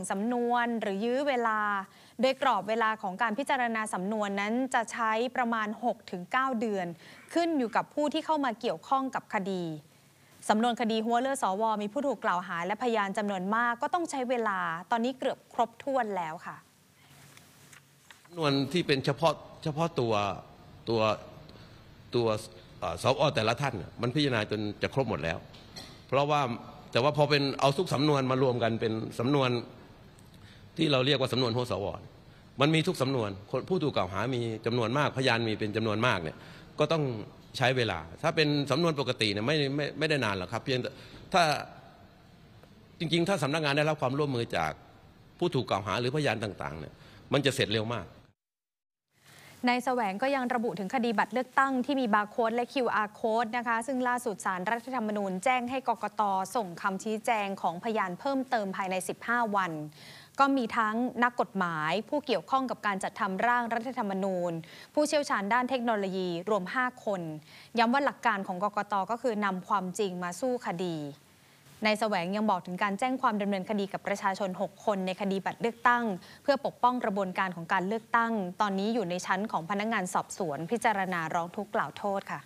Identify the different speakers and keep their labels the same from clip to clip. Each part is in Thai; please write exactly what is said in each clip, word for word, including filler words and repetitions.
Speaker 1: สำนวนหรือยื้อเวลาโดยกรอบเวลาของการพิจารณาสำนวนนั้นจะใช้ประมาณ หกถึงเก้า เดือนขึ้นอยู่กับผู้ที่เข้ามาเกี่ยวข้องกับคดีสำนวนคดีหัวเลือสวมีผู้ถูกกล่าวหาและพยานจำนวนมากก็ต้องใช้เวลาตอนนี้เกือบครบถ้วนแล้วค่ะ
Speaker 2: สำนวนที่เป็นเฉพาะเฉพาะตัวตัวตัวสวแต่ละท่านมันพิจารณาจนจะครบหมดแล้วเพราะว่าแต่ว่าพอเป็นเอาทุกสำนวนมารวมกันเป็นสำนวนที่เราเรียกว่าสำนวนหัวสวมันมีทุกสำนวนผู้ถูกกล่าวหามีจำนวนมากพยานมีเป็นจำนวนมากเนี่ยก็ต้องใช้เวลาถ้าเป็นสำนวนปกติเนี่ยไม่ไม่ไม่ได้นานหรอกครับเพียงแต่ถ้าจริงๆถ้าสำนักงานได้รับความร่วมมือจากผู้ถูกกล่าวหาหรือพยานต่างๆเนี่ยมันจะเสร็จเร็วมาก
Speaker 1: นายแสวงก็ยังระบุถึงคดีบัตรเลือกตั้งที่มีบาร์โค้ดและ คิว อาร์ Code นะคะซึ่งล่าสุดศาลรัฐธรรมนูญแจ้งให้กกต.ส่งคำชี้แจงของพยานเพิ่มเติมภายในสิบห้าวันก็มีทั้งนักกฎหมายผู้เกี่ยวข้องกับการจัดทำร่างรัฐธรรมนูญผู้เชี่ยวชาญด้านเทคโนโลยีรวมห้าคนย้ำว่าหลักการของกกต.ก็คือนำความจริงมาสู้คดีนายแสวงยังบอกถึงการแจ้งความดำเนินคดีกับประชาชนหกคนในคดีบัตรเลือกตั้งเพื่อปกป้องกระบวนการของการเลือกตั้งตอนนี้อยู่ในชั้นของพนักงานสอบสวนพิจารณาร้องทุกข์กล่าวโทษค่ะ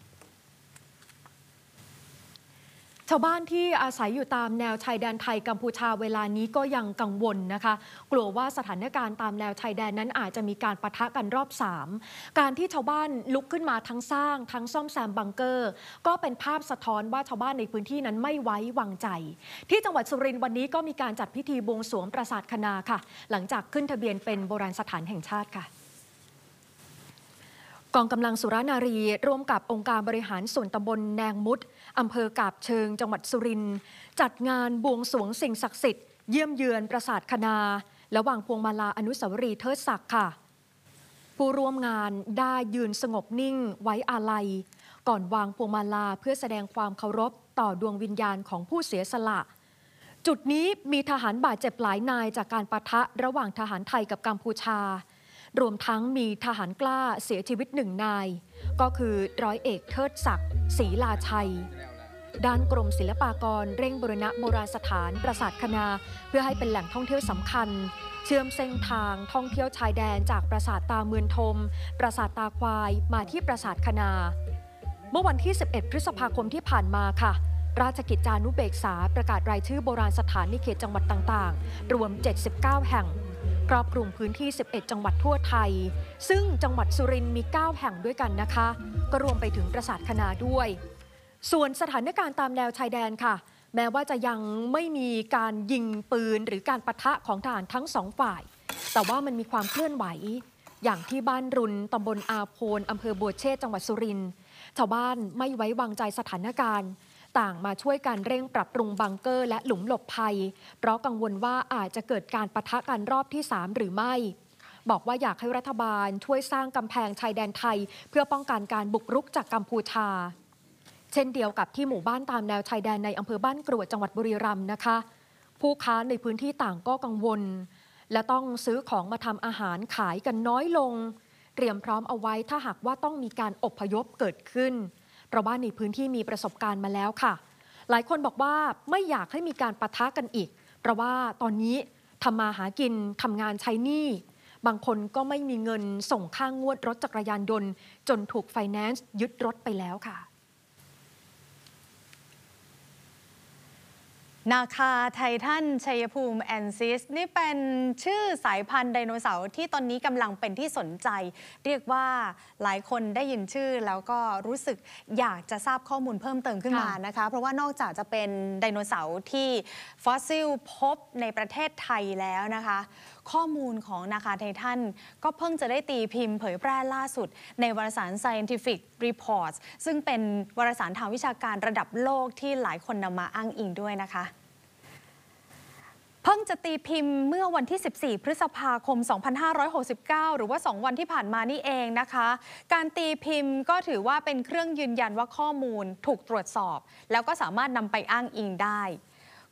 Speaker 3: ชาวบ้านที่อาศัยอยู่ตามแนวชายแดนไทยกัมพูชาเวลานี้ก็ยังกังวลนะคะกลัวว่าสถานการณ์ตามแนวชายแดนนั้นอาจจะมีการปะทะกันรอบสามการที่ชาวบ้านลุกขึ้นมาทั้งสร้างทั้งซ่อมแซมบังเกอร์ก็เป็นภาพสะท้อนว่าชาวบ้านในพื้นที่นั้นไม่ไว้วางใจที่จังหวัดสุรินทร์วันนี้ก็มีการจัดพิธีบวงสรวงปราสาทคณาค่ะหลังจากขึ้นทะเบียนเป็นโบราณสถานแห่งชาติค่ะกองกำลังสุรนารีร่วมกับองค์การบริหารส่วนตำบลแนงมุดอำเภอกาบเชิงจังหวัดสุรินทร์จัดงานบวงสรวงสิ่งศักดิ์สิทธิ์เยี่ยมเยือนปราสาทคณาและวางพวงมาลาอนุสาวรีย์เทิดศักดิ์ค่ะผู้ร่วมงานได้ยืนสงบนิ่งไว้อาลัยก่อนวางพวงมาลาเพื่อแสดงความเคารพต่อดวงวิญญาณของผู้เสียสละจุดนี้มีทหารบาดเจ็บหลายนายจากการปะทะระหว่างทหารไทยกับกัมพูชารวมทั้งมีทหารกล้าเสียชีวิตหนึ่งนายก็คือร้อยเอกเทิดศักดิ์ศรีลาชัยด้านกรมศิลปากรเร่งบูรณะโบราณสถานปราสาทคณาเพื่อให้เป็นแหล่งท่องเที่ยวสำคัญเชื่อมเส้นทางท่องเที่ยวชายแดนจากปราสาทตาเมือนทมปราสาทตาควายมาที่ปราสาทคณาเมื่อวันที่สิบเอ็ดพฤษภาคมที่ผ่านมาค่ะราชกิจจานุเบกษาประกาศรายชื่อโบราณสถานในเขตจังหวัดต่างๆรวมเจ็ดสิบเก้าแห่งครอบคลุมพื้นที่สิบเอ็ดจังหวัดทั่วไทยซึ่งจังหวัดสุรินทร์มีเก้าแห่งด้วยกันนะคะก็รวมไปถึงปราสาทคณาด้วยส่วนสถานการณ์ตามแนวชายแดนค่ะแม้ว่าจะยังไม่มีการยิงปืนหรือการปะทะของทหารทั้งสองฝ่ายแต่ว่ามันมีความเคลื่อนไหวอย่างที่บ้านรุนตำบลอาโพนอำเภอบัวเชษจังหวัดสุรินทร์ชาวบ้านไม่ไว้วางใจสถานการณ์ต่างมาช่วยกันเร่งปรับปรุงบังเกอร์และหลุมหลบภัยเพราะกังวลว่าอาจจะเกิดการปะทะกันรอบที่สามหรือไม่บอกว่าอยากให้รัฐบาลช่วยสร้างกำแพงชายแดนไทยเพื่อป้องกันการบุกรุกจากกัมพูชาเช่นเดียวกับที่หมู่บ้านตามแนวชายแดนในอำเภอบ้านกรวดจังหวัดบุรีรัมย์นะคะผู้ค้าในพื้นที่ต่างก็กังวลและต้องซื้อของมาทำอาหารขายกันน้อยลงเตรียมพร้อมเอาไว้ถ้าหากว่าต้องมีการอพยพเกิดขึ้นเพราะว่าในพื้นที่มีประสบการณ์มาแล้วค่ะหลายคนบอกว่าไม่อยากให้มีการปะทะกันอีกเพราะว่าตอนนี้ทำมาหากินทำงานใช้หนี้บางคนก็ไม่มีเงินส่งค่างวดรถจักรยานยนต์จนถูกไฟแนนซ์ยึดรถไปแล้วค่ะ
Speaker 1: นาคาไททันชัยภูมิแอนซิสนี่เป็นชื่อสายพันธุ์ไดโนเสาร์ที่ตอนนี้กำลังเป็นที่สนใจเรียกว่าหลายคนได้ยินชื่อแล้วก็รู้สึกอยากจะทราบข้อมูลเพิ่มเติมขึ้นมานะคะเพราะว่านอกจากจะเป็นไดโนเสาร์ที่ฟอสซิลพบในประเทศไทยแล้วนะคะข้อมูลของนาคาไททันก็เพิ่งจะได้ตีพิมพ์เผยแพร่ล่าสุดในวารสาร Scientific Reports ซึ่งเป็นวารสารทางวิชาการระดับโลกที่หลายคนนำมาอ้างอิงด้วยนะคะเพิ่งจะตีพิมพ์เมื่อวันที่สิบสี่พฤษภาคมสองพันห้าร้อยหกสิบเก้าหรือว่าสองวันที่ผ่านมานี่เองนะคะการตีพิมพ์ก็ถือว่าเป็นเครื่องยืนยันว่าข้อมูลถูกตรวจสอบแล้วก็สามารถนำไปอ้างอิงได้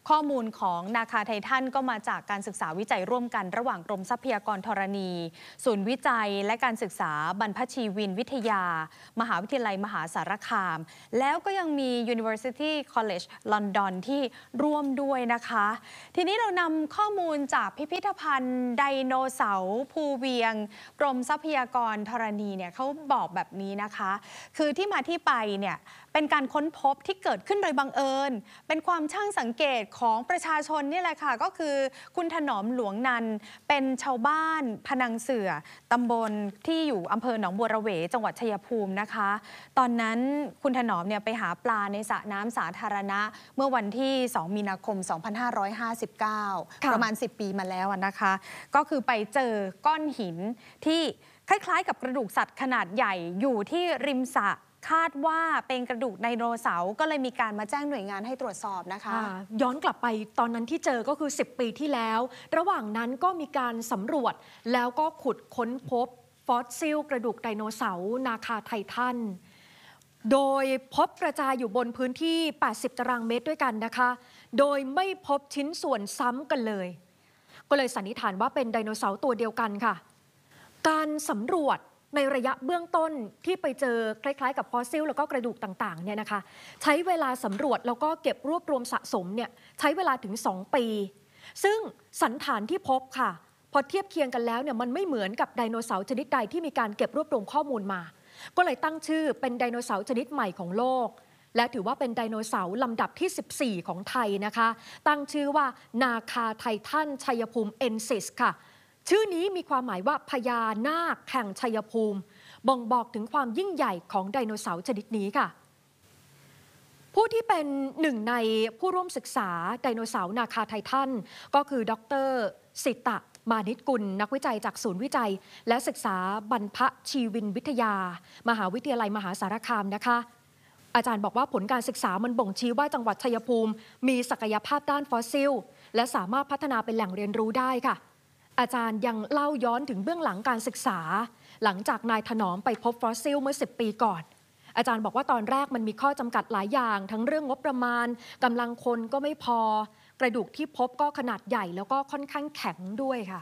Speaker 1: ข้อมูลของนาคาไททันก็มาจากการศึกษาวิจัยร่วมกันระหว่างกรมทรัพยากรธรณีศูนย์วิจัยและการศึกษาบรรพชีวินวิทยามหาวิทยาลัยมหาสารคามแล้วก็ยังมี University College London ที่ร่วมด้วยนะคะทีนี้เรานำข้อมูลจากพิพิธภัณฑ์ไดโนเสาร์ภูเวียงกรมทรัพยากรธรณีเนี่ยเขาบอกแบบนี้นะคะคือที่มาที่ไปเนี่ยเป็นการค้นพบที่เกิดขึ้นโดยบังเอิญเป็นความช่างสังเกตของประชาชนนี่แหละค่ะก็คือคุณถนอมหลวงนันเป็นชาวบ้านพนังเสือตำบลที่อยู่อำเภอหนองบัวระเวจังหวัดชัยภูมินะคะตอนนั้นคุณถนอมเนี่ยไปหาปลาในสระน้ำสาธารณะเมื่อวันที่สองมีนาคมสองพันห้าร้อยห้าสิบเก้าประมาณสิบปีมาแล้วนะคะก็คือไปเจอก้อนหินที่คล้ายๆกับกระดูกสัตว์ขนาดใหญ่อยู่ที่ริมสระคาดว่าเป็นกระดูกไดโนเสาร์ก็เลยมีการมาแจ้งหน่วยงานให้ตรวจสอบนะคะ
Speaker 3: ย้อนกลับไปตอนนั้นที่เจอก็คือสิบปีที่แล้วระหว่างนั้นก็มีการสำรวจแล้วก็ขุดค้นพบฟอสซิลกระดูกไดโนเสาร์นาคาไททันโดยพบกระจายอยู่บนพื้นที่แปดสิบตารางเมตรด้วยกันนะคะโดยไม่พบชิ้นส่วนซ้ำกันเลยก็เลยสันนิษฐานว่าเป็นไดโนเสาร์ตัวเดียวกันค่ะการสำรวจในระยะเบื้องต้นที่ไปเจอคล้ายๆกับฟอสซิลแล้วก็กระดูกต่างๆเนี่ยนะคะใช้เวลาสำรวจแล้วก็เก็บรวบรวมสะสมเนี่ยใช้เวลาถึงสองปีซึ่งสันฐานที่พบค่ะพอเทียบเคียงกันแล้วเนี่ยมันไม่เหมือนกับไดโนเสาร์ชนิดใดที่มีการเก็บรวบรวมข้อมูลมาก็เลยตั้งชื่อเป็นไดโนเสาร์ชนิดใหม่ของโลกและถือว่าเป็นไดโนเสาร์ลำดับที่สิบสี่ของไทยนะคะตั้งชื่อว่านาคาไททันชัยภูมิเอนซิสค่ะชื่อนี้มีความหมายว่าพญานาคแห่งชัยภูมิบ่งบอกถึงความยิ่งใหญ่ของไดโนเสาร์ชนิดนี้ค่ะผู้ที่เป็นหนึ่งในผู้ร่วมศึกษาไดโนเสาร์นาคาไททันก็คือดร.สิตะมานิชกุลนักวิจัยจากศูนย์วิจัยและศึกษาบรรพชีวินวิทยามหาวิทยาลัยมหาสารคามนะคะอาจารย์บอกว่าผลการศึกษามันบ่งชี้ว่าจังหวัดชัยภูมิมีศักยภาพด้านฟอสซิลและสามารถพัฒนาเป็นแหล่งเรียนรู้ได้ค่ะอาจารย์ยังเล่าย้อนถึงเบื้องหลังการศึกษาหลังจากนายถนอมไปพบฟอสซิลเมื่อสิบปีก่อนอาจารย์บอกว่าตอนแรกมันมีข้อจำกัดหลายอย่างทั้งเรื่องงบประมาณกำลังคนก็ไม่พอกระดูกที่พบก็ขนาดใหญ่แล้วก็ค่อนข้างแข็งด้วยค่ะ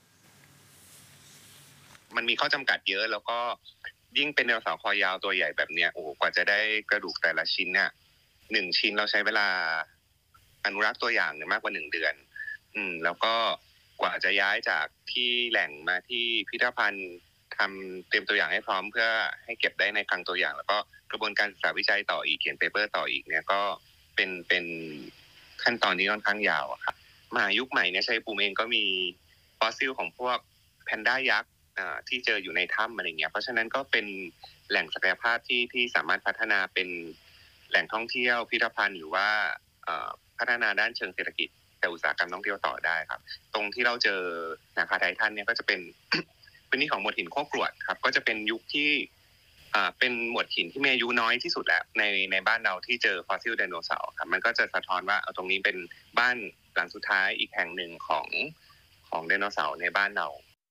Speaker 4: มันมีข้อจำกัดเยอะแล้วก็ยิ่งเป็นไดโนเสาร์คอยาวตัวใหญ่แบบเนี้ยโอ้โหกว่าจะได้กระดูกแต่ละชิ้นเนี่ยหนึ่งชิ้นเราใช้เวลาอนุรักษ์ตัวอย่างเนี่ยมากกว่าหนึ่งเดือนอืมแล้วก็กว่าจะย้ายจากที่แหล่งมาที่พิพิธภัณฑ์ทำเตรียมตัวอย่างให้พร้อมเพื่อให้เก็บได้ในคลังตัวอย่างแล้วก็กระบวนการศึกษาวิจัยต่ออีกเขียนเปเปอร์ต่ออีกเนี่ยก็เป็นเป็นขั้นตอนที่ค่อนข้างยาวอะครับมายุคใหม่เนี่ยชัยภูมิเองก็มีฟอสซิลของพวกแพนด้ายักษ์ที่เจออยู่ในถ้ำอะไรเงี้ยเพราะฉะนั้นก็เป็นแหล่งศักยภาพที่ที่สามารถพัฒนาเป็นแหล่งท่องเที่ยวพิพิธภัณฑ์หรือว่าพัฒนาด้านเชิงเศรษฐกิจแต่อุตสาหกรรมท่องเที่ยวต่อได้ครับตรงที่เราเจอนาคาไททันเนี่ยก็จะเป็น พื้นที่ของหมวดหินโคกรวดครับก็จะเป็นยุคที่เป็นหมวดหินที่มีอายุน้อยที่สุดแล้วในในบ้านเราที่เจอฟอสซิลไดโนเสาร์ครับมันก็จะสะท้อนว่าเอาตรงนี้เป็นบ้านหลังสุดท้ายอีกแห่งหนึ่งของของไดโนเสาร์ในบ้านเรา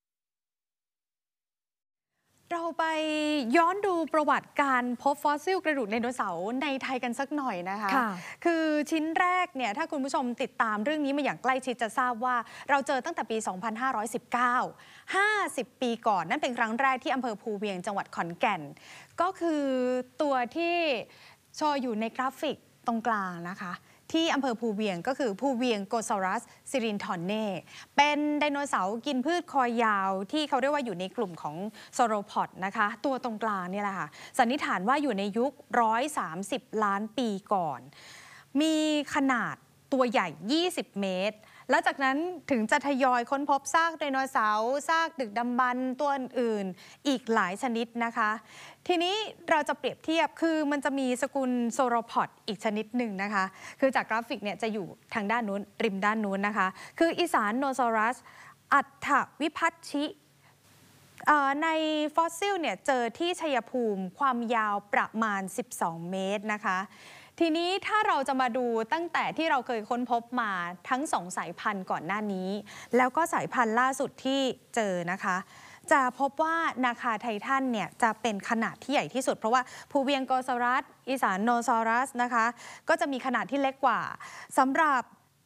Speaker 1: เราไปย้อนดูประวัติการพบฟอสซิลกระดูกไดโนเสาร์ในไทยกันสักหน่อยนะคะคือชิ้นแรกเนี่ยถ้าคุณผู้ชมติดตามเรื่องนี้มาอย่างใกล้ชิดจะทราบว่าเราเจอตั้งแต่ปี สองพันห้าร้อยสิบเก้า ห้าสิบ ปีก่อนนั่นเป็นครั้งแรกที่อำเภอภูเวียงจังหวัดขอนแก่นก็คือตัวที่โชว์อยู่ในกราฟิกตรงกลางนะคะที่อำเภอภูเวียงก็คือภูเวียงโกซอรัสซิรินทอนเน่เป็นไดโนเสาร์กินพืชคอยาวที่เขาเรียกว่าอยู่ในกลุ่มของโซโรพอดนะคะตัวตรงกลางนี่แหละค่ะสันนิษฐานว่าอยู่ในยุคหนึ่งร้อยสามสิบล้านปีก่อนมีขนาดตัวใหญ่ยี่สิบเมตรแล้วจากนั้นถึงจะทยอยค้นพบซากไดโนเสาร์ซากดึกดำบรรพ์ตัวอื่นอีกหลายชนิดนะคะทีนี้เราจะเปรียบเทียบคือมันจะมีสกุลโซโรพอดอีกชนิดหนึ่งนะคะคือจากกราฟิกเนี่ยจะอยู่ทางด้านนู้นริมด้านนู้นนะคะคืออีสานโนซอรัสอัฏฐวิพัชชิในฟอสซิลเนี่ยเจอที่ชัยภูมิความยาวประมาณสิบสองเมตรนะคะทีนี้ถ้าเราจะมาดูตั้งแต่ที่เราเคยค้นพบมาทั้งสองสายพันธุ์ก่อนหน้านี้แล้วก็สายพันธุ์ล่าสุดที่เจอนะคะจะพบว่านาคาไททันเนี่ยจะเป็นขนาดที่ใหญ่ที่สุดเพราะว่าภูเวียงโกซอรัสอีสานโนซอรัสนะคะก็จะมีขนาดที่เล็กกว่าสำหรับ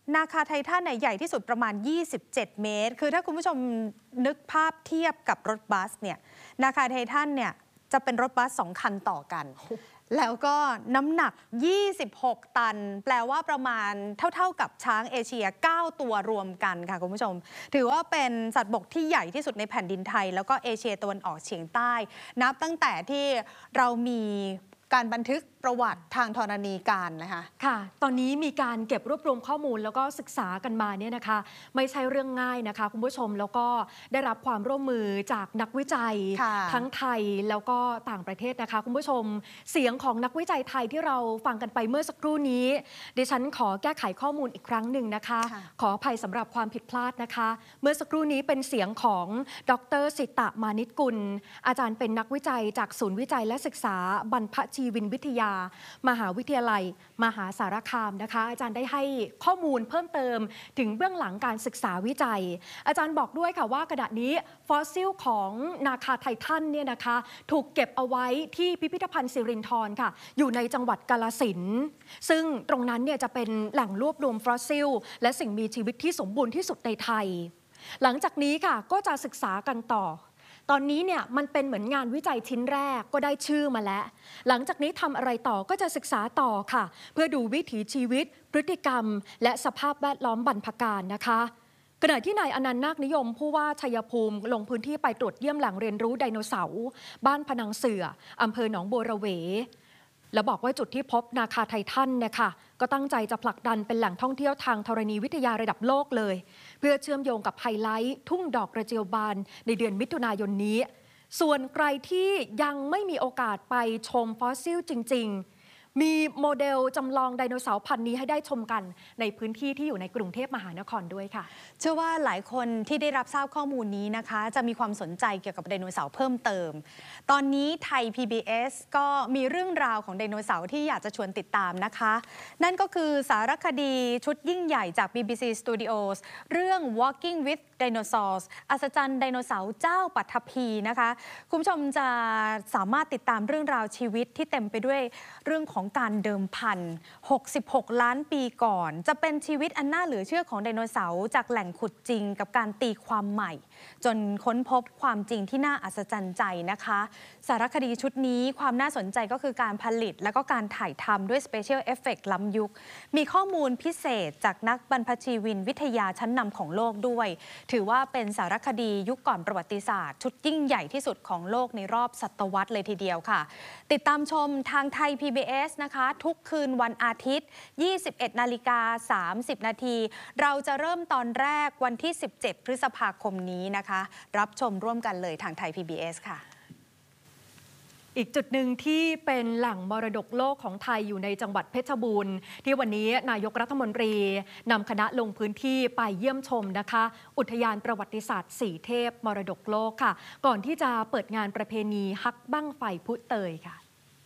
Speaker 1: นาคาไททันเนี่ยใหญ่ที่สุดประมาณยี่สิบเจ็ดเมตรคือถ้าคุณผู้ชมนึกภาพเทียบกับรถบัสเนี่ยนาคาไททันเนี่ยจะเป็นรถบัสสองคันต่อกันแล้วก็น้ำหนักยี่สิบหกตันแปลว่าประมาณเท่าๆกับช้างเอเชียเก้าตัวรวมกันค่ะคุณผู้ชมถือว่าเป็นสัตว์บกที่ใหญ่ที่สุดในแผ่นดินไทยแล้วก็เอเชียตะวันออกเฉียงใต้นับตั้งแต่ที่เรามีการบันทึกประวัติทางธรณีการนะคะ
Speaker 3: ค่ะตอนนี้มีการเก็บรวบรวมข้อมูลแล้วก็ศึกษากันมาเนี่ยนะคะไม่ใช่เรื่องง่ายนะคะคุณผู้ชมแล้วก็ได้รับความร่วมมือจากนักวิจัยทั้งไทยแล้วก็ต่างประเทศนะคะคุณผู้ชมเสียงของนักวิจัยไทยที่เราฟังกันไปเมื่อสักครู่นี้ดิฉันขอแก้ไขข้อมูลอีกครั้งหนึ่งนะคะขออภัยสำหรับความผิดพลาดนะคะเมื่อสักครู่นี้เป็นเสียงของดร.สิตะมานิชกุลอาจารย์เป็นนักวิจัยจากศูนย์วิจัยและศึกษาบรรพชีวินวิทยามหาวิทยาลัยมหาสารคามนะคะอาจารย์ได้ให้ข้อมูลเพิ่มเติมถึงเบื้องหลังการศึกษาวิจัยอาจารย์บอกด้วยค่ะว่าขณะนี้ฟอสซิลของนาคาไททันเนี่ยนะคะถูกเก็บเอาไว้ที่พิพิธภัณฑ์สิรินธรค่ะอยู่ในจังหวัดกาฬสินธุ์ซึ่งตรงนั้นเนี่ยจะเป็นแหล่งรวบรวมฟอสซิลและสิ่งมีชีวิตที่สมบูรณ์ที่สุดในไทยหลังจากนี้ค่ะก็จะศึกษากันต่อตอนนี้เนี่ยมันเป็นเหมือนงานวิจัยชิ้นแรกก็ได้ชื่อมาแล้วหลังจากนี้ทำอะไรต่อก็จะศึกษาต่อค่ะเพื่อดูวิถีชีวิตพฤติกรรมและสภาพแวดล้อมบรรพกาลนะคะขณะที่นายอนันต์นาคนิยมผู้ว่าชัยภูมิลงพื้นที่ไปตรวจเยี่ยมแหล่งเรียนรู้ไดโนเสาร์บ้านพนังเสืออำเภอหนองบัวระเวแล้วบอกว่าจุดที่พบนาคาไททันเนี่ยค่ะก็ตั้งใจจะผลักดันเป็นแหล่งท่องเที่ยวทางธรณีวิทยาระดับโลกเลยเพื่อเชื่อมโยงกับไฮไลท์ทุ่งดอกกระเจียวบานในเดือนมิถุนายนนี้ส่วนใครที่ยังไม่มีโอกาสไปชมฟอสซิลจริงๆมีโมเดลจำลองไดโนเสาร์พันธุ์นี้ให้ได้ชมกันในพื้นที่ที่อยู่ในกรุงเทพมหานครด้วยค่ะ
Speaker 1: เชื่อว่าหลายคนที่ได้รับทราบข้อมูลนี้นะคะจะมีความสนใจเกี่ยวกับไดโนเสาร์เพิ่มเติมตอนนี้ไทย พี บี เอส ก็มีเรื่องราวของไดโนเสาร์ที่อยากจะชวนติดตามนะคะนั่นก็คือสารคดีชุดยิ่งใหญ่จาก บี บี ซี Studios เรื่อง Walking with Dinosaurs อัศจรรย์ไดโนเสาร์เจ้าปัทภีนะคะคุณผู้ชมจะสามารถติดตามเรื่องราวชีวิตที่เต็มไปด้วยเรื่องของการเดิมพันหกสิบหกล้านปีก่อนจะเป็นชีวิตอันน่าเหลือเชื่อของไดโนเสาร์จากแหล่งขุดจริงกับการตีความใหม่จนค้นพบความจริงที่น่าอัศจรรย์ใจนะคะสารคดีชุดนี้ความน่าสนใจก็คือการผลิตและก็การถ่ายทำด้วย Special Effect ล้ำยุคมีข้อมูลพิเศษจากนักบรรพชีวินวิทยาชั้นนำของโลกด้วยถือว่าเป็นสารคดียุคก่อนประวัติศาสตร์ชุดยิ่งใหญ่ที่สุดของโลกในรอบศตวรรษเลยทีเดียวค่ะติดตามชมทางไทย พี บี เอส นะคะทุกคืนวันอาทิตย์ ยี่สิบเอ็ดนาฬิกาสามสิบนาทีเราจะเริ่มตอนแรกวันที่สิบเจ็ดพฤษภาคมนี้นะคะรับชมร่วมกันเลยทางไทย พี บี เอส ค่ะ
Speaker 3: อีกจุดหนึ่งที่เป็นแหล่งมรดกโลกของไทยอยู่ในจังหวัดเพชรบูรณ์ที่วันนี้นายกรัฐมนตรีนำคณะลงพื้นที่ไปเยี่ยมชมนะคะอุทยานประวัติศาสตร์สี่เทพมรดกโลกค่ะก่อนที่จะเปิดงานประเพณีฮักบั้งไฟพุเตยค่ะ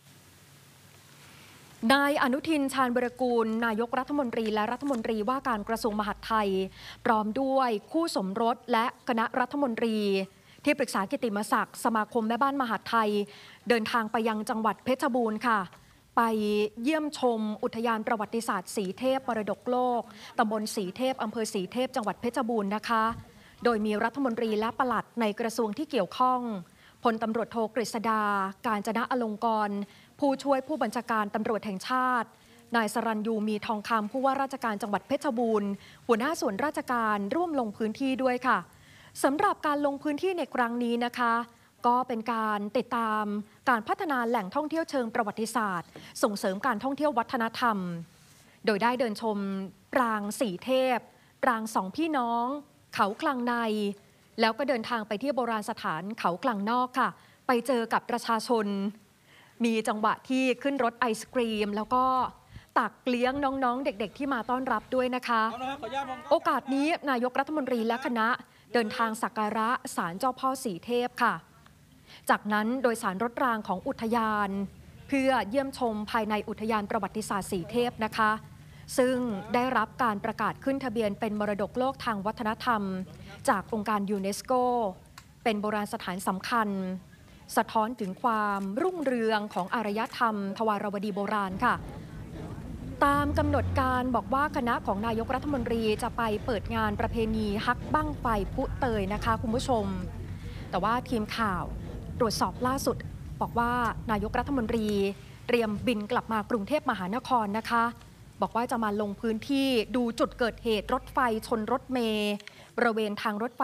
Speaker 3: นายอนุทินชาญวิรากูลนายกรัฐมนตรีและรัฐมนตรีว่าการกระทรวงมหาดไทยพร้อมด้วยคู่สมรสและคณะรัฐมนตรีที่ปรึกษากิตติมศักดิ์สมาคมแม่บ้านมหาดไทยเดินทางไปยังจังหวัดเพชรบูรณ์ค่ะไปเยี่ยมชมอุทยานประวัติศาสตร์สีเทพมรดกโลกตำบลสีเทพอำเภอสีเทพจังหวัดเพชรบูรณ์นะคะโดยมีรัฐมนตรีและปลัดในกระทรวงที่เกี่ยวข้องพลตำรวจโทกฤษดาการจนะอลงกรณ์ผู้ช่วยผู้บัญชาการตำรวจแห่งชาตินายสรัญยูมีทองคำผู้ว่าราชการจังหวัดเพชรบูรณ์หัวหน้าส่วนราชการร่วมลงพื้นที่ด้วยค่ะสำหรับการลงพื้นที่ในครั้งนี้นะคะก็เป็นการติดตามการพัฒนาแหล่งท่องเที่ยวเชิงประวัติศาสตร์ส่งเสริมการท่องเที่ยววัฒนธรรมโดยได้เดินชมปรางสี่เทพปรางสองพี่น้องเขาคลังในแล้วก็เดินทางไปที่โบราณสถานเขาคลังนอกค่ะไปเจอกับประชาชนมีจังหวะที่ขึ้นรถไอศกรีมแล้วก็ตักเลี้ยงน้องๆเด็กๆที่มาต้อนรับด้วยนะคะโอกาสนี้นายกรัฐมนตรีและคณะเดินทางสักการะศาลเจ้าพ่อสีเทพค่ะจากนั้นโดยสารรถรางของอุทยานเพื่อเยี่ยมชมภายในอุทยานประวัติศาสตร์สีเทพนะคะซึ่งได้รับการประกาศขึ้นทะเบียนเป็นมรดกโลกทางวัฒนธรรมจากองค์การยูเนสโกเป็นโบราณสถานสำคัญสะท้อนถึงความรุ่งเรืองของอารยธรรมทวารวดีโบราณค่ะตามกำหนดการบอกว่าคณะของนายกรัฐมนตรีจะไปเปิดงานประเพณีฮักบั้งไฟพุเตยนะคะคุณผู้ชมแต่ว่าทีมข่าวตรวจสอบล่าสุดบอกว่านายกรัฐมนตรีเตรียมบินกลับมากรุงเทพมหานครนะคะบอกว่าจะมาลงพื้นที่ดูจุดเกิดเหตุรถไฟชนรถเมล์บริเวณทางรถไฟ